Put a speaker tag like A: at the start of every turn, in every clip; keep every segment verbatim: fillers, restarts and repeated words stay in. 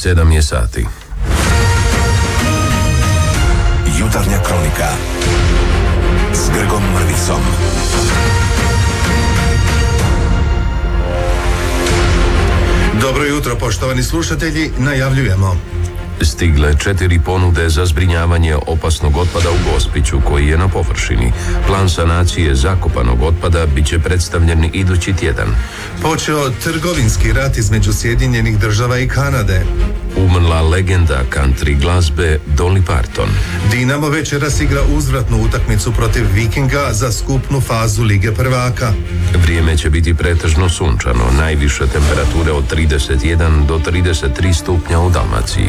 A: sedam je sati.
B: Jutarnja kronika s Grgom Mrvicom.
C: Dobro jutro, poštovani slušatelji, najavljujemo.
A: Stigle četiri ponude za zbrinjavanje opasnog otpada u Gospiću koji je na površini. Plan sanacije zakopanog otpada bit će predstavljen idući tjedan.
C: Počeo trgovinski rat između Sjedinjenih država i Kanade.
A: Umrla legenda country glazbe Dolly Parton.
C: Dinamo večeras igra uzvratnu utakmicu protiv Vikinga za skupnu fazu Lige prvaka.
A: Vrijeme će biti pretežno sunčano, najviše temperature od trideset jedan do trideset tri stupnja u Dalmaciji.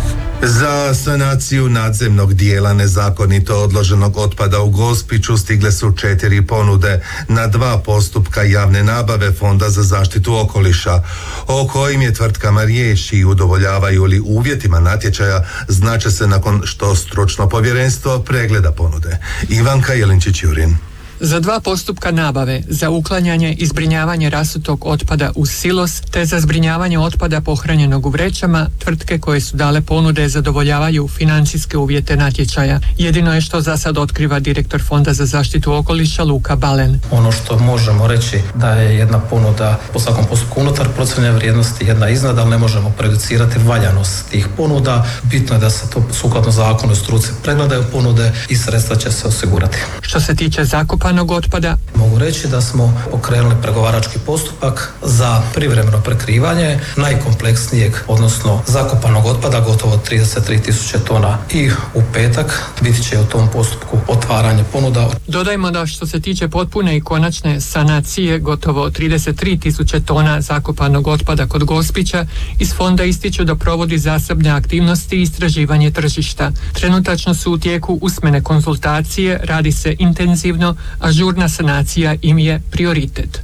C: Za sanaciju nadzemnog dijela nezakonito odloženog otpada u Gospiću stigle su četiri ponude na dva postupka javne nabave Fonda za zaštitu okoliša, o kojim je tvrtkama riječ i udovoljavaju li uvjetima natječaja znače se nakon što stručno povjerenstvo pregleda ponude. Ivanka Jelinčić-Jurin.
D: Za dva postupka nabave, za uklanjanje i zbrinjavanje rasutog otpada u silos, te za zbrinjavanje otpada pohranjenog u vrećama, tvrtke koje su dale ponude zadovoljavaju financijske uvjete natječaja. Jedino je što za sad otkriva direktor Fonda za zaštitu okoliša Luka Balen.
E: Ono što možemo reći da je jedna ponuda po svakom postupku unutar procijenjene vrijednosti, jedna iznad, ali ne možemo prejudicirati valjanost tih ponuda. Bitno je da se to sukladno zakonu i struci pregledaju ponude i sredstva će se osigurati.
D: Što se tiče zakopanog otpada,
E: mogu reći da smo pokrenuli pregovarački postupak za privremeno prekrivanje najkompleksnijeg, odnosno zakopanog otpada, gotovo trideset tri tisuće tona, i u petak biti će u tom postupku otvaranje ponuda.
D: Dodajmo da što se tiče potpune i konačne sanacije gotovo trideset tri tisuće tona zakopanog otpada kod Gospića, iz fonda ističu da provodi zasebne aktivnosti i istraživanje tržišta. Trenutačno su u tijeku usmene konzultacije, radi se intenzivno, a žurna sanacija im je prioritet.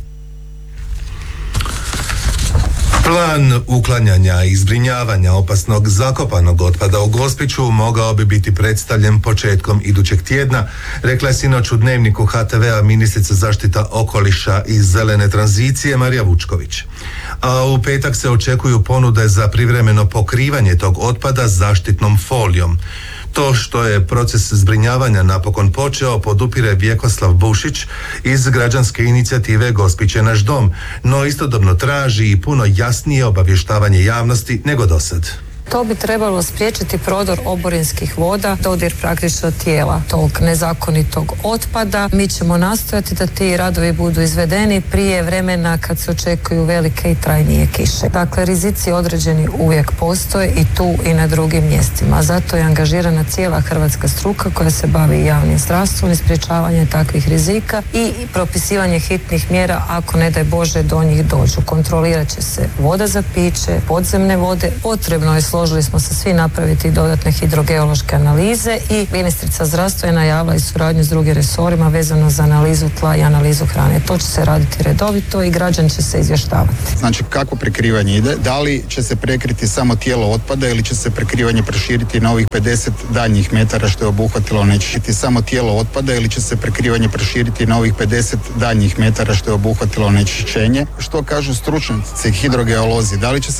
C: Plan uklanjanja i zbrinjavanja opasnog zakopanog otpada u Gospiću mogao bi biti predstavljen početkom idućeg tjedna, rekla je sinoć u Dnevniku ha te vea ministrica zaštita okoliša i zelene tranzicije Marija Vučković. A u petak se očekuju ponude za privremeno pokrivanje tog otpada zaštitnom folijom. To što je proces zbrinjavanja napokon počeo podupire Vjekoslav Bušić iz građanske inicijative Gospić je naš dom, no istodobno traži i puno jasnije obavještavanje javnosti nego dosad.
F: To bi trebalo spriječiti prodor oborinskih voda, dodir praktično tijela tog nezakonitog otpada. Mi ćemo nastojati da ti radovi budu izvedeni prije vremena kad se očekuju velike i trajnije kiše. Dakle, rizici određeni uvijek postoje i tu i na drugim mjestima. Zato je angažirana cijela hrvatska struka koja se bavi javnim zdravstvom i sprječavanje takvih rizika i propisivanje hitnih mjera ako ne daj Bože do njih dođu. Kontrolirat će se voda za piće, podzemne vode, potrebno je složili smo se svi napraviti dodatne hidrogeološke analize i ministrica zdravstva je najavila i suradnju s drugim resorima vezano za analizu tla i analizu hrane. To će se raditi redovito i građani će se izvještavati.
G: Znači, kako prekrivanje ide? Da li će se prekriti samo tijelo otpada ili će se prekrivanje proširiti na ovih pedeset daljnjih metara što je obuhvatilo onečišćenje? Samo tijelo otpada ili će se prekrivanje proširiti na ovih pedeset daljnjih metara što je obuhvatilo onečišćenje? Što kažu stručnjaci hidrogeolozi? Da li će se